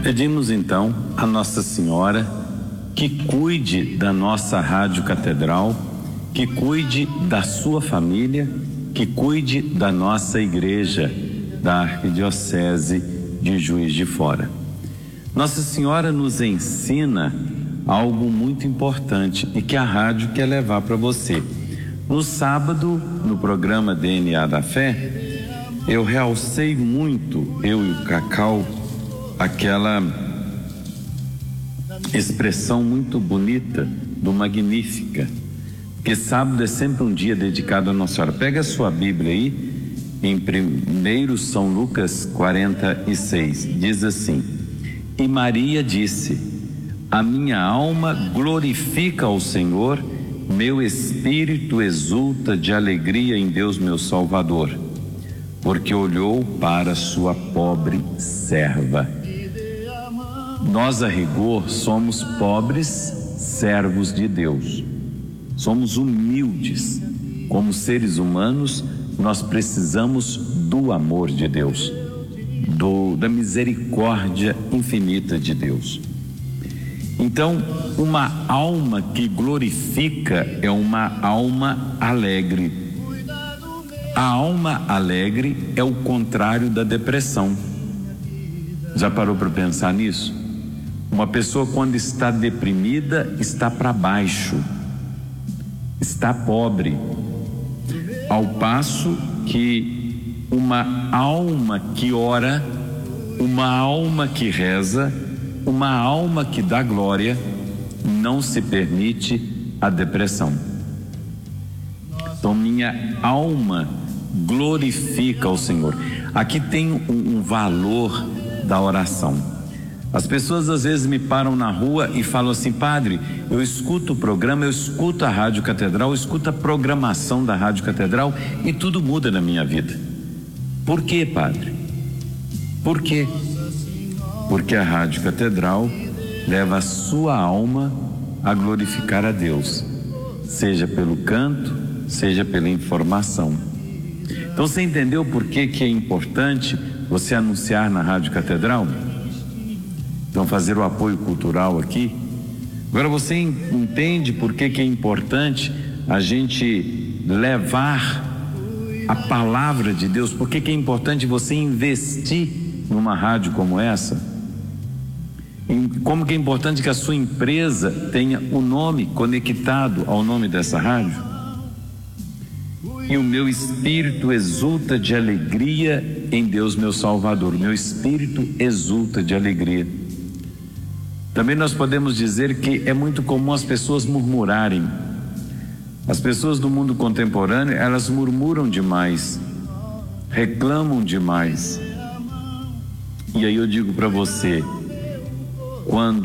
Pedimos então a Nossa Senhora que cuide da nossa Rádio Catedral, que cuide da sua família, que cuide da nossa igreja, da Arquidiocese de Juiz de Fora. Nossa Senhora nos ensina algo muito importante e que a rádio quer levar para você. No sábado, no programa DNA da Fé, eu realcei muito, eu e o Cacau, aquela expressão muito bonita do Magnífica, porque sábado é sempre um dia dedicado a Nossa Senhora. Pega a sua Bíblia aí, em 1 São Lucas 46, diz assim: e Maria disse: a minha alma glorifica ao Senhor, meu espírito exulta de alegria em Deus meu Salvador, porque olhou para sua pobre serva. Nós, a rigor, somos pobres servos de Deus. Somos humildes. Como seres humanos, nós precisamos do amor de Deus, da misericórdia infinita de Deus. Então, uma alma que glorifica é uma alma alegre. A alma alegre é o contrário da depressão. Já parou para pensar nisso? Uma pessoa, quando está deprimida, está para baixo, está pobre, ao passo que uma alma que ora, uma alma que reza, uma alma que dá glória, não se permite a depressão. Então, minha alma glorifica ao Senhor. Aqui tem um valor da oração. As pessoas às vezes me param na rua e falam assim: padre, eu escuto o programa, eu escuto a Rádio Catedral, eu escuto a programação da Rádio Catedral e tudo muda na minha vida. Por quê, padre? Por quê? Porque a Rádio Catedral leva a sua alma a glorificar a Deus, seja pelo canto, seja pela informação. Então, você entendeu por que é importante você anunciar na Rádio Catedral? Então, fazer o apoio cultural aqui. Agora você entende por que é importante a gente levar a palavra de Deus? Por que é importante você investir numa rádio como essa? Como que é importante que a sua empresa tenha o nome conectado ao nome dessa rádio? E o meu espírito exulta de alegria em Deus meu Salvador. O meu espírito exulta de alegria. Também nós podemos dizer que é muito comum as pessoas murmurarem. As pessoas do mundo contemporâneo, elas murmuram demais, reclamam demais. E aí eu digo para você, quando